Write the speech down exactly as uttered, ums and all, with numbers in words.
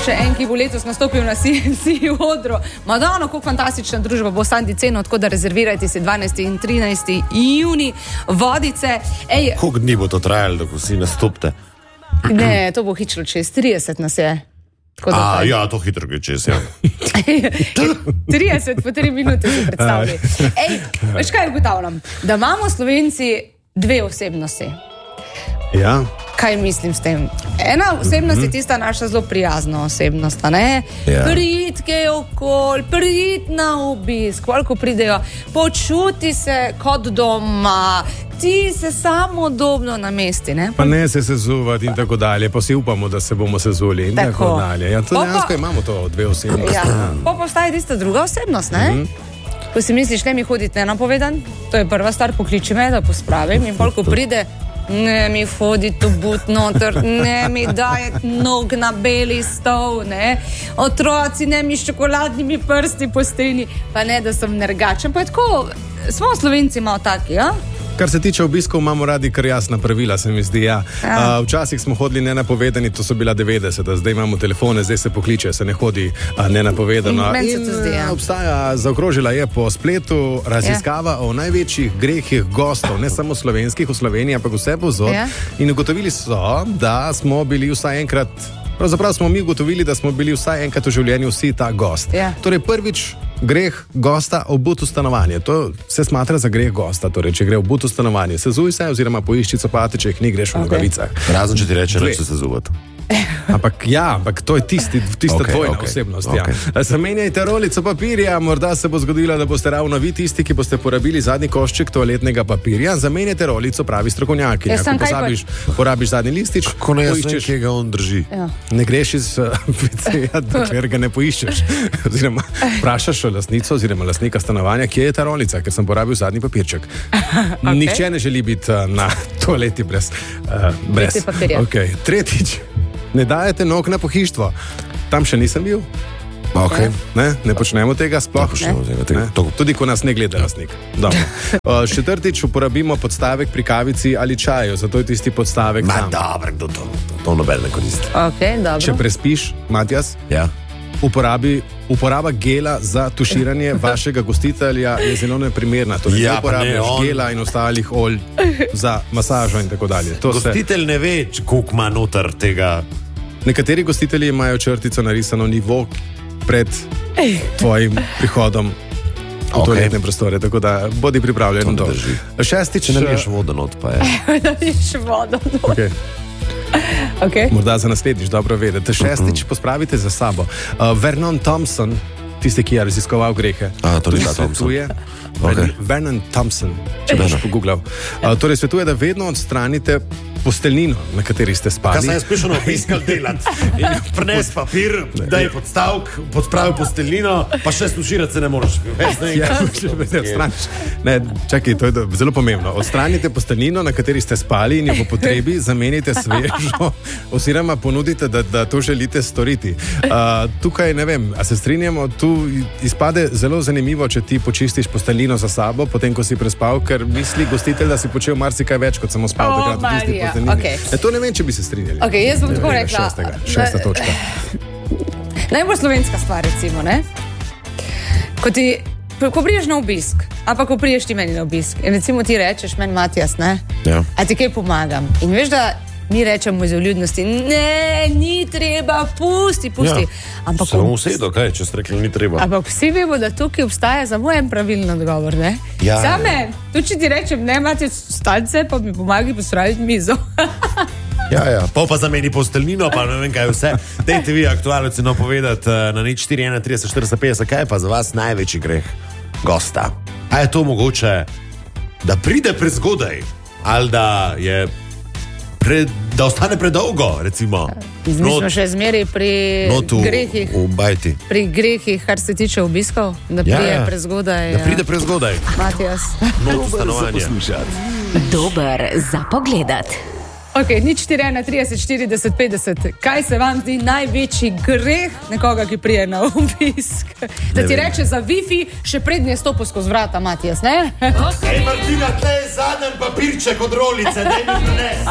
še en, ki bo letos nastopil na C N C odru. Madonna, kako fantastična družba bo Sandi Ceno, tako da rezervirajte si dvanajsti in trinajsti juni Vodice. Ej, koliko dni bo to trajalo, da si nastopite? Ne, to bo hitro čez, trideset nas je. A, ja, to hitro gre čez, ja. trideset po tri minute si predstavljali. Ej, veš kaj ugotavljam? Da imamo Slovenci dve osebnosti. Ja. Kaj mislim s tem? Ena osebnost je tista naša zelo prijazna osebnost, ne? Ja. Pridke okol, prid na obisk, koliko pridejo, počuti se kot doma, ti se samodobno namesti, ne? Pa ne se sezuvati in tako dalje, pa si upamo, da se bomo sezuli in tako, tako dalje. Ja, to pa, dejansko imamo to dve osebnosti. Ja, pa postaje tista druga osebnost, ne? Mm-hmm. Ko si misliš, ne mi hoditi nenapovedan, to je prva stvar, pokliči me, da pospravim in koliko pride, ne mi hoditi v but noter, ne mi dajeti nog na beli stol, ne, otroci ne mi s čokoladnimi prsti po steni, pa ne, da sem nergačen, pa je tako, smo Slovenci malo taki, ja? Kar se tiče obiskov, imamo radi kar jasna pravila, se mi zdi, ja. Ja. Uh, včasih smo hodili nenapovedani, to so bila devetdeseta, zdaj imamo telefone, zdaj se pokliče, se ne hodi uh, nenapovedano. Meni se to zdi, ja. Obstaja, zaokrožila je po spletu raziskava ja. o največjih grehih gostov, ne samo slovenskih, v Sloveniji, ampak vse povsod. Ja. In ugotovili so, da smo bili vsaj enkrat, pravzaprav smo mi ugotovili, da smo bili vsaj enkrat v življenju vsi ta gost. Ja. Torej prvič, greh gosta obut v stanovanje. To se smatra za greh gosta, torej če gre obut v stanovanje. Sezuj se oziroma poišči copate, če jih ni, greš v Okay. nogavicah. Razen, če ti reče, da se sezuvati. Ampak ja, ampak to je tisti, tista Okay, dvojna okay, osebnost. okay. Ja. Zamenjajte rolico papirja, morda se bo zgodilo, da boste ravno vi tisti, ki boste porabili zadnji košček toaletnega papirja. Zamenjajte rolico, pravi strokovnjaki. Ja, Ko pozabiš, porabiš zadnji listič, Ko ne jaz poiščeš, nekega on drži. Ja. ne greš iz uh, piceja, dokler ga ne poiščeš. Oziroma, vprašaš lastnico oziroma lastnika stanovanja, kje je ta rolica, ker sem porabil zadnji papirček. Okay. Nihče ne želi biti uh, na toaleti brez, uh, brez. papirja. Okay. Tretjič, ne dajete nog na pohištvo. Tam še nisem bil. Okay. Ne, ne počnemo tega sploh. Ne počnemo tega, tega. Ne? Tudi ko nas ne gleda lastnik. Uh, četrtič, uporabimo podstavek pri kavici ali čaju, zato je tisti podstavek Ma tam. dobro, kdo to, to noben ne koristi. Okay, dobro. Če prespiš, Matjas, Ja. uporabi, uporaba gela za tuširanje vašega gostitelja je zelo neprimerna. Torej, Ja, ne pa ne, uporabljaš on- gela in ostalih olj za masažo in tako dalje. To se, Gostitelj ne ve, č- koliko ima noter tega. nekateri gostitelji imajo črtico narisano nivo pred tvojim prihodom v Okej. toaletne prostore, tako da bodi pripravljen To na ne to. drži. Šestič, Če ne veš vodo not, pa je. Da niš vodo. okay. Okay. Morda za naslednjič dobro vedete. Šestič, pospravite za sabo. Uh, Vernon Thompson, tisti, ki je raziskoval grehe, A, to ni ta svetuje. Okay. Vernon- Vernon Thompson, če boš pogooglal. Uh, torej svetuje, da vedno odstranite posteljnino, na kateri ste Kaj spali. sem jaz prišel na obiskal delati? In prines papir, daj podstavk, podpravi posteljnino, pa še sluširati se ne moreš. Jaz ne vem, Ja, kaj če to ne je. odstraniš. Ne, čakaj, to je do- zelo pomembno. Odstranite posteljnino, na kateri ste spali in jo po potrebi zamenite svežo, oziroma ponudite, da, da to želite storiti. Uh, tukaj ne vem, a se strinjamo, tu izpade zelo zanimivo, če ti počistiš posteljnino za sabo, potem ko si prespal, ker misli gostitelj, da si počel marsikaj več, kot samo spal O, takrat v tisti Marija, posteljnini. okej. E, to ne vem, če bi se strinjali. Okej, jaz bom tako Evo, rekla. Šestega, šesta točka. Najbolj slovenska stvar, recimo, ne? Ko ti, ko priješ na obisk, ali pa ko priješ ti meni na obisk, in recimo ti rečeš, meni Matjas, ne? Ja. A ti kaj pomagam? In veš, da mi rečemo iz vljudnosti, ne, ni treba, pusti, pusti. Ja. Ampak, Samo usedo, kaj, če ste rekli, ni treba. ampak vsi vemo, da tukaj obstaja samo en pravilen odgovor, ne? Ja. Same, tu če ti rečem, ne, Matjas, vstaň se, pa mi pomagi pospraviti mizo. Ja, ja. Pol pa zameni posteljnino, pa ne vem kaj vse. Dejte vi aktualno ceno povedati uh, na nič štiri ena trideset štirideset petdeset, kaj je pa za vas največji greh gosta? A je to mogoče, da pride prezgodaj ali da je pred, da ostane predolgo, recimo? Mi smo še zmeri pri not v, grehih. v bajti. Pri grehih, kar se tiče obiskov, da Ja, prije ja. prezgodaj. Da pride prezgodaj, Matjas. not v stanovanje. Dober za pogledat. Ok, nič štiri ena trideset štirideset petdeset. Kaj se vam zdi največji greh nekoga, ki prije na obisk? Da ti reče za Wi-Fi, še prednje stopo skozi vrata, Matjas, ne? Ej, Martina, tle je zadnji papirček od rolice, daj mi prines.